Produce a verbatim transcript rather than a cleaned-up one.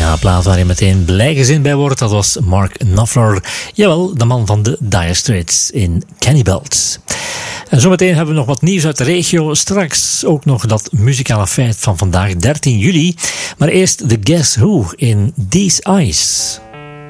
Ja, een plaat waar je meteen blij gezind bij wordt, dat was Mark Knopfler. Jawel, de man van de Dire Straits in Cannibals. En zometeen hebben we nog wat nieuws uit de regio. Straks ook nog dat muzikale feit van vandaag, dertien juli. Maar eerst de Guess Who in These Eyes.